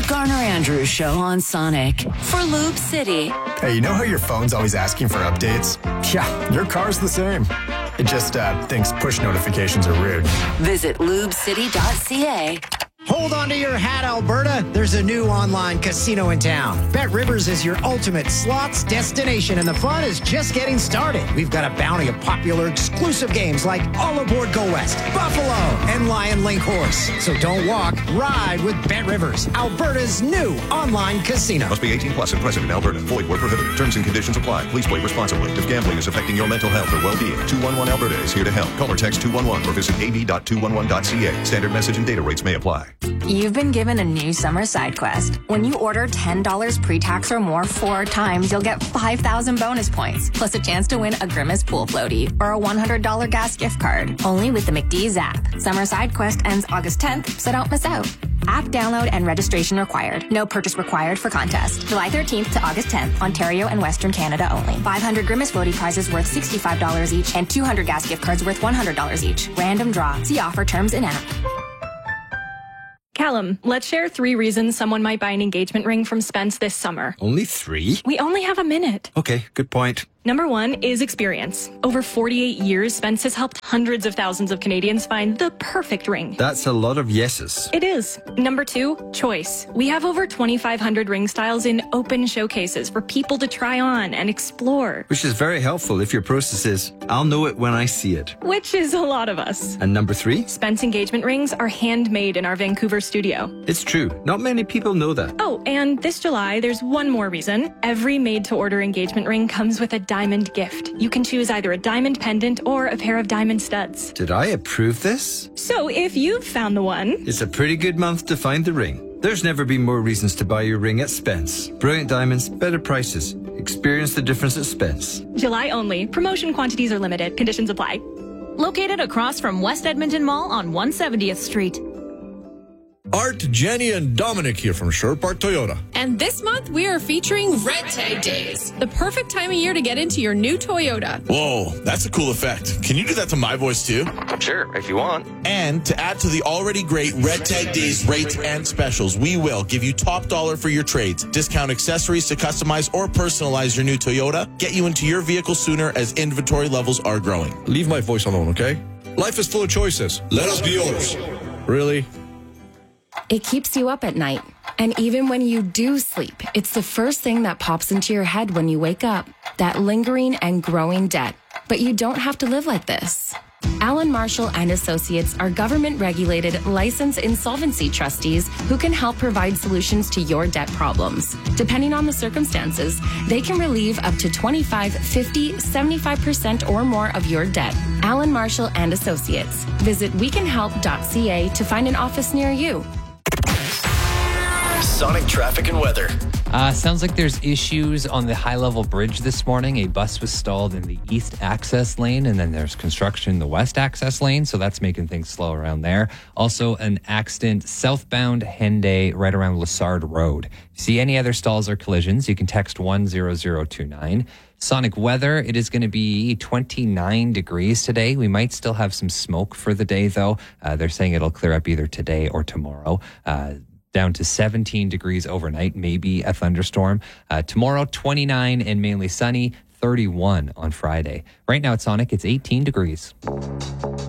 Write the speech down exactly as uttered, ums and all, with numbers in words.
Garner Andrews Show on Sonic for Lube City. Hey, you know how your phone's always asking for updates? Yeah, your car's the same. It just uh, thinks push notifications are rude. Visit lube city dot c a. Hold on to your hat, Alberta. There's a new online casino in town. Bet Rivers is your ultimate slots destination, and the fun is just getting started. We've got a bounty of popular exclusive games like All Aboard Go West, Buffalo, and Lion Link Horse. So don't walk, ride with Bet Rivers, Alberta's new online casino. Must be eighteen plus and present in Alberta. Void where prohibited. Terms and conditions apply. Please play responsibly. If gambling is affecting your mental health or well-being, two one one Alberta is here to help. Call or text two one one or visit a b dot two one one dot c a. Standard message and data rates may apply. You've been given a new summer side quest. When you order ten dollars pre-tax or more four times, you'll get five thousand bonus points, plus a chance to win a Grimace pool floaty or a one hundred dollars gas gift card. Only with the McDee's app. Summer side quest ends August tenth, so don't miss out. App download and registration required. No purchase required for contest. July thirteenth to August tenth, Ontario and Western Canada only. five hundred Grimace floaty prizes worth sixty-five dollars each and two hundred gas gift cards worth one hundred dollars each. Random draw. See offer terms in app. Callum, let's share three reasons someone might buy an engagement ring from Spence this summer. Only three? We only have a minute. Okay, good point. Number one is experience. Over forty-eight years, Spence has helped hundreds of thousands of Canadians find the perfect ring. That's a lot of yeses. It is. Number two, choice. We have over twenty-five hundred ring styles in open showcases for people to try on and explore. Which is very helpful if your process is, I'll know it when I see it. Which is a lot of us. And number three? Spence engagement rings are handmade in our Vancouver studio. It's true. Not many people know that. Oh, and this July, there's one more reason. Every made-to-order engagement ring comes with a diamond gift. You can choose either a diamond pendant or a pair of diamond studs. Did I approve this? So if you've found the one... It's a pretty good month to find the ring. There's never been more reasons to buy your ring at Spence. Brilliant diamonds, better prices. Experience the difference at Spence. July only. Promotion quantities are limited. Conditions apply. Located across from West Edmonton Mall on one hundred seventieth Street. Art, Jenny, and Dominic here from Sherwood Park Toyota. And this month, we are featuring Red Tag Days, the perfect time of year to get into your new Toyota. Whoa, that's a cool effect. Can you do that to my voice too? Sure, if you want. And to add to the already great Red Tag Days rates and specials, we will give you top dollar for your trades, discount accessories to customize or personalize your new Toyota, get you into your vehicle sooner as inventory levels are growing. Leave my voice alone, okay? Life is full of choices. Let us be yours. Really? It keeps you up at night. And even when you do sleep, it's the first thing that pops into your head when you wake up. That lingering and growing debt. But you don't have to live like this. Allen Marshall and Associates are government-regulated, licensed insolvency trustees who can help provide solutions to your debt problems. Depending on the circumstances, they can relieve up to twenty-five, fifty, seventy-five percent or more of your debt. Allen Marshall and Associates. Visit we can help dot c a to find an office near you. Sonic traffic and weather. Uh, sounds like there's issues on the high-level bridge this morning. A bus was stalled in the east access lane, and then there's construction in the west access lane, so that's making things slow around there. Also, an accident southbound Henday right around Lessard Road. If you see any other stalls or collisions, you can text one zero zero two nine. Sonic weather, it is going to be twenty-nine degrees today. We might still have some smoke for the day, though. Uh, they're saying it'll clear up either today or tomorrow. Uh, down to seventeen degrees overnight, maybe a thunderstorm. Uh, tomorrow, twenty-nine and mainly sunny, thirty-one on Friday. Right now at Sonic, it's eighteen degrees.